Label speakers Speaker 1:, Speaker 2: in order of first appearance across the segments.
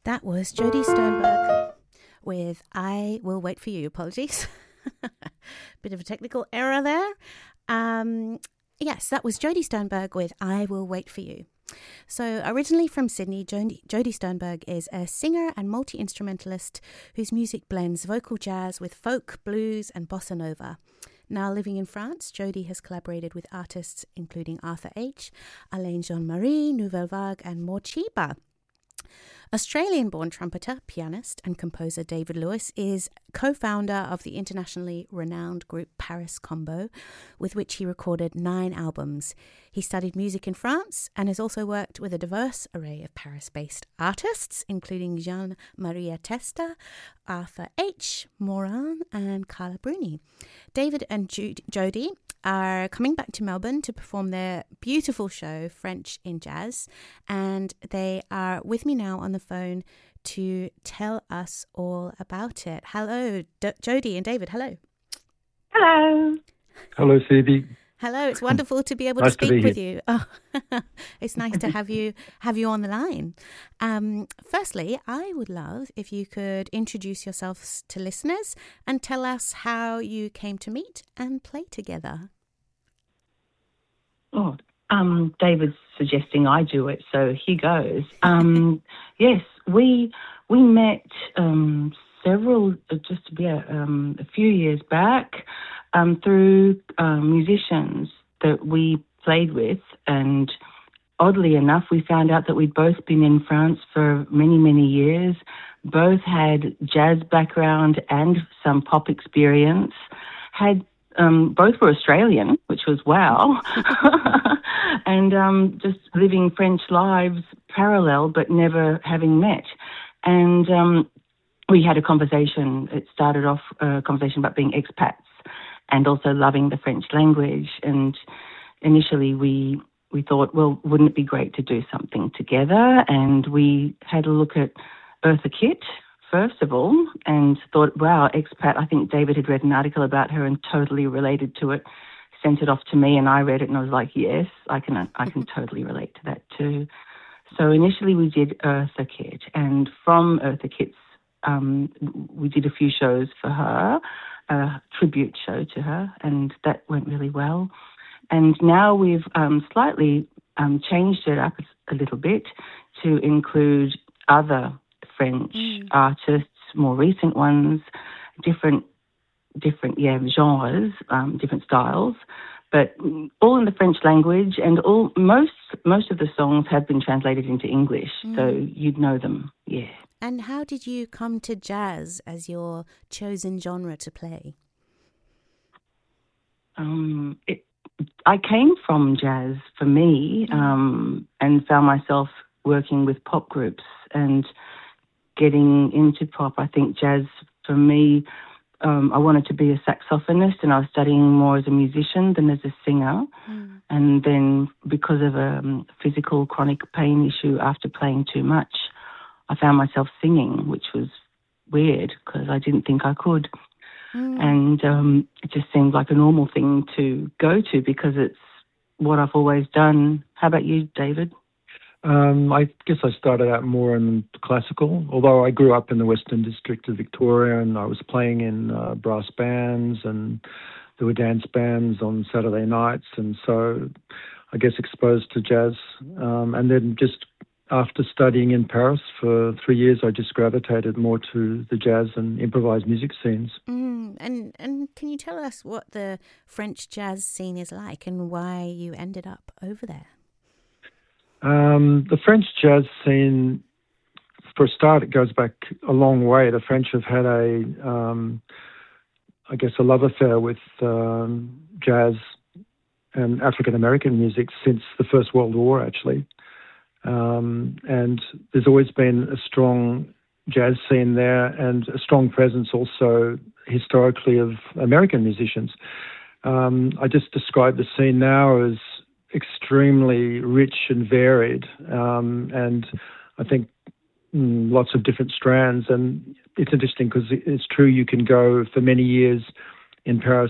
Speaker 1: That was Jody Sternberg with I Will Wait For You. Apologies. Bit of a technical error there. Yes, that was Jody Sternberg with I Will Wait For You. So originally from Sydney, Jody Sternberg is a singer and multi-instrumentalist whose music blends vocal jazz with folk, blues and bossa nova. Now living in France, Jody has collaborated with artists including Arthur H., Alain Jean-Marie, Nouvelle Vague and Morchiba. Australian-born trumpeter, pianist and composer David Lewis is co-founder of the internationally renowned group Paris Combo, with which he recorded 9 albums. He studied music in France and has also worked with a diverse array of Paris-based artists, including Jean-Marie Testa, Arthur H., Morin and Carla Bruni. David and Jody are coming back to Melbourne to perform their beautiful show, French in Jazz, and they are with me now on the phone to tell us all about it. Hello, Jody and David, hello.
Speaker 2: Hello.
Speaker 3: Hello, Phoebe.
Speaker 1: Hello, it's wonderful to be able
Speaker 3: Nice
Speaker 1: to
Speaker 3: to be
Speaker 1: speak with
Speaker 3: here.
Speaker 1: you. Oh, it's nice to have you on the line. Firstly, I would love if you could introduce yourselves to listeners and tell us how you came to meet and play together.
Speaker 2: Oh, David's suggesting I do it, so here goes. Yes, we met a few years back through musicians that we played with, and oddly enough, we found out that we'd both been in France for many, many years, both had jazz background and some pop experience, both were Australian, which was wow, and just living French lives parallel but never having met. And we had a conversation. It started off a conversation about being expats and also loving the French language. And initially we thought, well, wouldn't it be great to do something together? And we had a look at Eartha Kitt, first of all, and thought, wow, expat. I think David had read an article about her and totally related to it, sent it off to me, and I read it and I was like, yes, I can totally relate to that too. So initially we did Eartha Kitt, and from Eartha Kitt's, we did a few shows for her, a tribute show to her, and that went really well. And now we've slightly changed it up a little bit to include other French artists, more recent ones, different genres, different styles, but all in the French language, and most of the songs have been translated into English, so you'd know them, yeah.
Speaker 1: And how did you come to jazz as your chosen genre to play?
Speaker 2: I came from jazz for me, and found myself working with pop groups and getting into pop. I think jazz for me, I wanted to be a saxophonist, and I was studying more as a musician than as a singer. And then because of a physical chronic pain issue after playing too much, I found myself singing, which was weird because I didn't think I could. And it just seemed like a normal thing to go to because it's what I've always done. How about you, David?
Speaker 3: I guess I started out more in classical, although I grew up in the Western District of Victoria and I was playing in brass bands, and there were dance bands on Saturday nights, and so I guess exposed to jazz. And then just after studying in Paris for 3 years, I just gravitated more to the jazz and improvised music scenes.
Speaker 1: And can you tell us what the French jazz scene is like and why you ended up over there?
Speaker 3: The French jazz scene, for a start, it goes back a long way. The French have had a love affair with jazz and African-American music since the First World War, actually. And there's always been a strong jazz scene there and a strong presence also historically of American musicians. I just describe the scene now as extremely rich and varied, and I think lots of different strands. And it's interesting because it's true, you can go for many years in Paris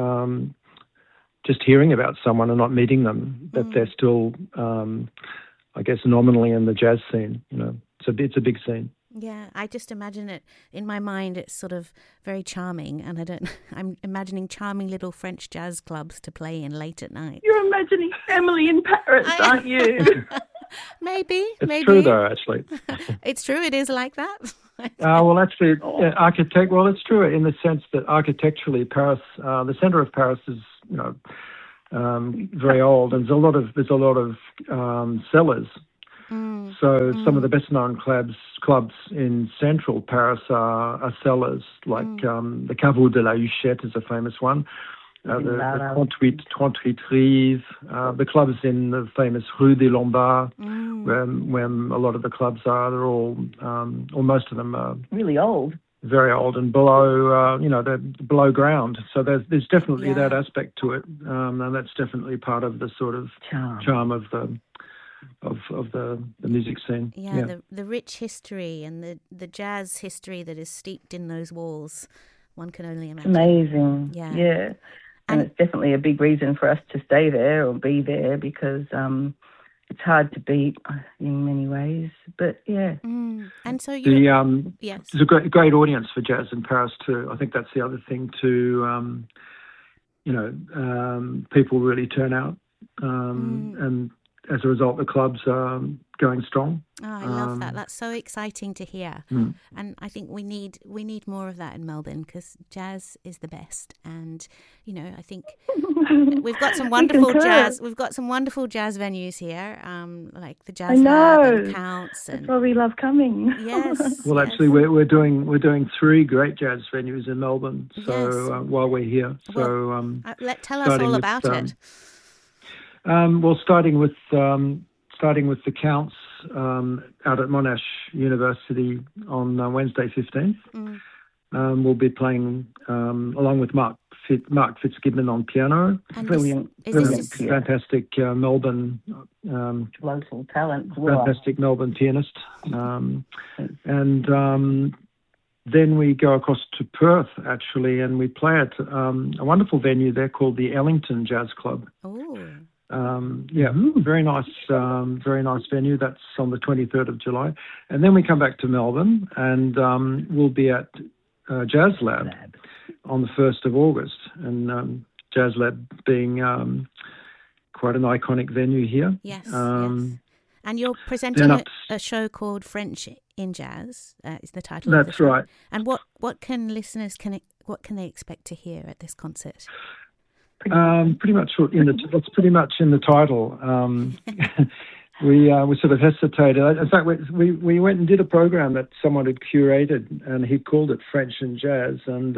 Speaker 3: just hearing about someone and not meeting them, but they're still, I guess, nominally in the jazz scene. You know, it's a big scene.
Speaker 1: Yeah, I just imagine it in my mind. It's sort of very charming, and I'm imagining charming little French jazz clubs to play in late at night.
Speaker 2: You're imagining Emily in Paris, aren't you?
Speaker 1: Maybe.
Speaker 3: It's true, though, actually.
Speaker 1: It's true. It is like that.
Speaker 3: Well, actually, it's true in the sense that architecturally, Paris, the centre of Paris is, very old, and there's a lot of cellars. So some of the best known clubs in central Paris are cellars, like the Caveau de la Huchette is a famous one. The 38 Rives, the clubs in the famous Rue des Lombards, where a lot of the clubs are. They're all, or most of them are
Speaker 2: really old,
Speaker 3: very old, and below, they're below ground. So there's definitely that aspect to it, and that's definitely part of the sort of charm of the music scene.
Speaker 1: Yeah. The rich history and the jazz history that is steeped in those walls. One can only imagine.
Speaker 2: It's amazing. Yeah. And it's definitely a big reason for us to stay there or be there, because it's hard to beat in many ways. But yeah.
Speaker 1: And so
Speaker 3: yes, there's a great audience for jazz in Paris too. I think that's the other thing too. People really turn out, and as a result, the clubs are going strong.
Speaker 1: Oh, I love that. That's so exciting to hear. And I think we need more of that in Melbourne, because jazz is the best. And I think we've got some wonderful jazz. We've got some wonderful jazz venues here, like the Jazz Lab and Counts. And
Speaker 2: that's why we love coming.
Speaker 1: Yes.
Speaker 3: Well, actually, we're doing 3 great jazz venues in Melbourne. So while we're here,
Speaker 1: tell us all about it.
Speaker 3: Well, starting with the Counts out at Monash University on Wednesday 15th. We'll be playing along with Mark Fitzgibbon on piano.
Speaker 2: And brilliant,
Speaker 3: fantastic Melbourne
Speaker 2: local talent.
Speaker 3: Fantastic Melbourne pianist. And then we go across to Perth, actually, and we play at a wonderful venue there called the Ellington Jazz Club.
Speaker 1: Oh.
Speaker 3: Very nice venue. That's on the 23rd of July. And then we come back to Melbourne, and we'll be at Jazz Lab on the 1st of August. And Jazz Lab being quite an iconic venue here.
Speaker 1: Yes, yes. And you're presenting a show called French in Jazz, is the title of the show.
Speaker 3: That's right.
Speaker 1: And what can listeners what can they expect to hear at this concert?
Speaker 3: Pretty much that's pretty much in the title. We sort of hesitated. In fact, we went and did a program that someone had curated, and he called it French in Jazz, and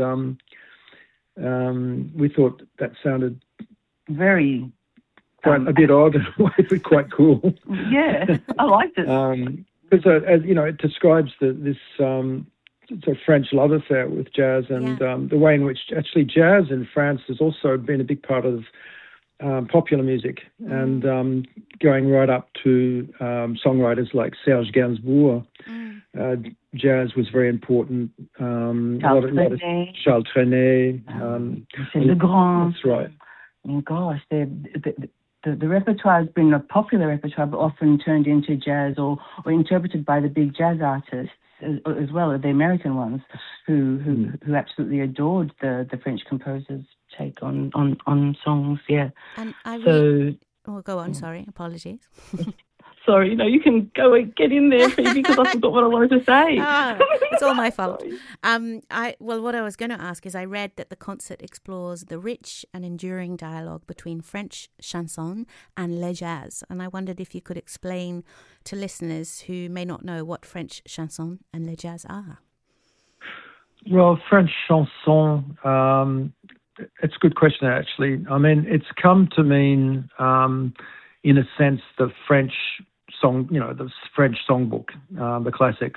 Speaker 3: we thought that sounded
Speaker 2: very
Speaker 3: quite a bit odd, but quite cool.
Speaker 2: Yeah, I liked it
Speaker 3: because it describes this. It's a French love affair with jazz, and the way in which actually jazz in France has also been a big part of popular music, and going right up to songwriters like Serge Gainsbourg. Jazz was very important. Charles Trenet.
Speaker 2: Legrand.
Speaker 3: That's right.
Speaker 2: Oh, gosh, the repertoire has been a popular repertoire, but often turned into jazz or interpreted by the big jazz artists, as well as the American ones, who absolutely adored the French composers' take on songs. Yeah.
Speaker 1: And go on. Sorry, apologies.
Speaker 2: Sorry, no, you can go and get in there, Phoebe, because I forgot what I wanted to say.
Speaker 1: It's all my fault. What I was going to ask is, I read that the concert explores the rich and enduring dialogue between French chanson and le jazz, and I wondered if you could explain to listeners who may not know what French chanson and le jazz are.
Speaker 3: Well, French chanson, it's a good question, actually. I mean, it's come to mean, in a sense, the French song, the French songbook, the classics.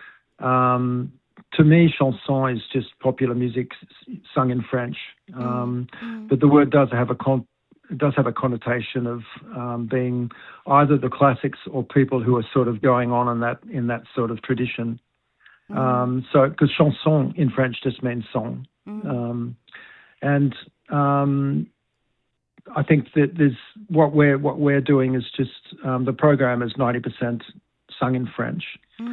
Speaker 3: To me, chanson is just popular music sung in French, but the word does have a connotation of being either the classics or people who are sort of going on in that sort of tradition. So, because chanson in French just means song, and I think that what we're doing is just the program is 90% sung in French.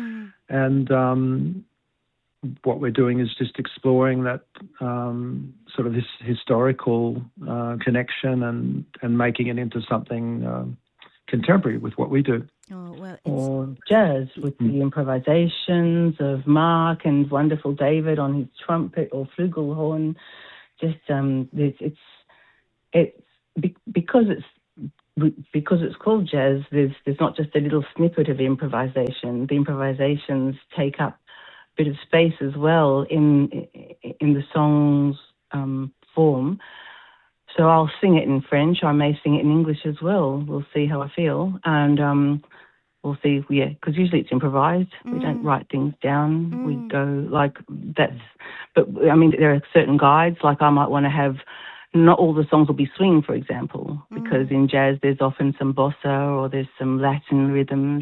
Speaker 3: And what we're doing is just exploring that sort of this historical connection and making it into something contemporary with what we do.
Speaker 1: Oh, well,
Speaker 2: or jazz with the improvisations of Mark and wonderful David on his trumpet or flugelhorn. Just because it's called jazz. There's not just a little snippet of improvisation. The improvisations take up a bit of space as well in the song's form. So I'll sing it in French. I may sing it in English as well. We'll see how I feel. And we'll see, because usually it's improvised. We don't write things down. We go like that's... But, I mean, there are certain guides. Like I might want to have... Not all the songs will be swing, for example, because in jazz there's often some bossa or there's some Latin rhythms.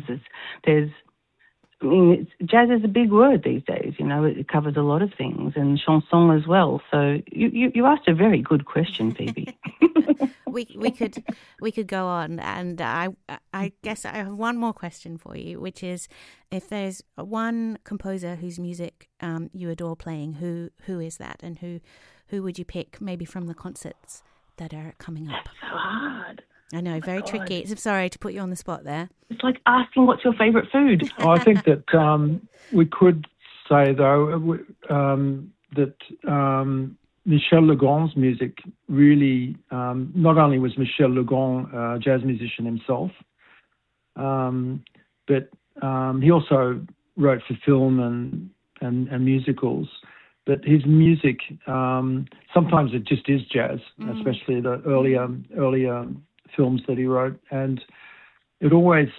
Speaker 2: Jazz is a big word these days, it covers a lot of things, and chanson as well. So you asked a very good question, Phoebe.
Speaker 1: we could go on, and I guess I have one more question for you, which is, if there's one composer whose music you adore playing, who is that, and who would you pick, maybe from the concerts that are coming up?
Speaker 2: That's so hard.
Speaker 1: I know, very tricky. I'm sorry to put you on the spot there.
Speaker 2: It's like asking what's your favourite food.
Speaker 3: I think that we could say, though, that Michel Legrand's music really, not only was Michel Legrand a jazz musician himself, but he also wrote for film and musicals. But his music, sometimes it just is jazz, especially the earlier films that he wrote, and it's always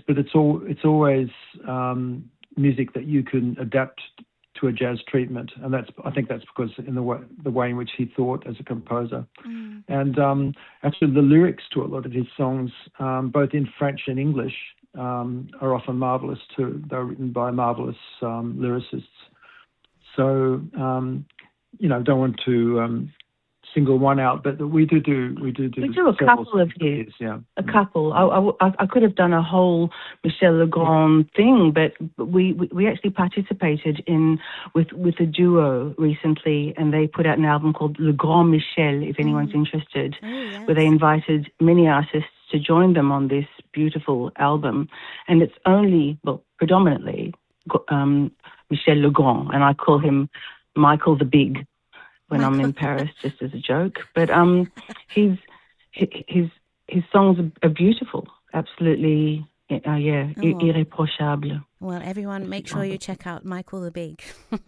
Speaker 3: music that you can adapt to a jazz treatment, and I think that's because in the way in which he thought as a composer. And actually, the lyrics to a lot of his songs, both in French and English, are often marvelous too. They're written by marvelous lyricists. So don't want to single one out, but we do
Speaker 2: a couple of his.
Speaker 3: Yeah,
Speaker 2: a couple. I could have done a whole Michel Legrand thing, but we actually participated with a duo recently, and they put out an album called Le Grand Michel, if anyone's interested, where they invited many artists to join them on this beautiful album, and it's predominantly Michel Legrand, and I call him Michael the Big when I'm in Paris, just as a joke. But his songs are beautiful, absolutely, irréprochable.
Speaker 1: Well, everyone, make sure you check out Michael the Big.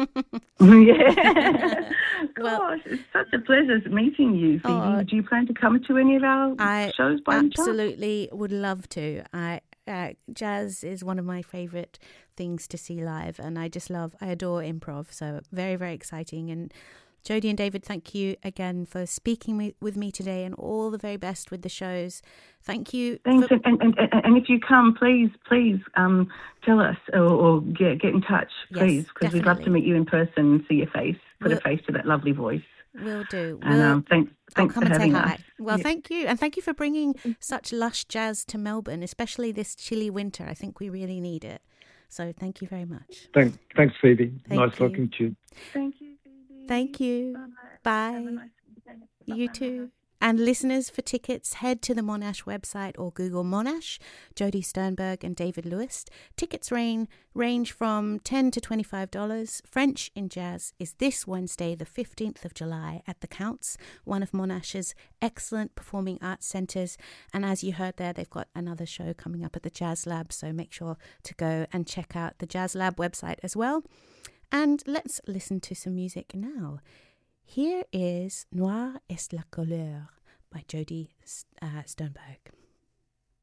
Speaker 2: Yeah. Gosh, it's such a pleasure meeting you, Phoebe. Do you plan to come to any of our shows by any chance?
Speaker 1: Absolutely would love to. Jazz is one of my favourite things to see live, and I adore improv, so very, very exciting. And Jodie and David, thank you again for speaking with me today, and all the very best with the shows. Thank you.
Speaker 2: Thanks, and if you come, please tell us or get in touch, please, because we'd love to meet you in person and see your face, put a face to that lovely voice.
Speaker 1: Will do.
Speaker 2: And thanks for having us.
Speaker 1: Well, thank you. And thank you for bringing such lush jazz to Melbourne, especially this chilly winter. I think we really need it. So thank you very much.
Speaker 3: Thanks, Phoebe. Nice talking to you.
Speaker 2: Thank you, Phoebe.
Speaker 1: Thank you. Bye.
Speaker 2: Have a nice day.
Speaker 1: You too. And listeners, for tickets, head to the Monash website or Google Monash, Jodie Sternberg and David Lewis. Tickets range from $10 to $25. French in Jazz is this Wednesday, the 15th of July at the Counts, one of Monash's excellent performing arts centres. And as you heard there, they've got another show coming up at the Jazz Lab, so make sure to go and check out the Jazz Lab website as well. And let's listen to some music now. Here is Noir est la couleur by Jodie Sternberg.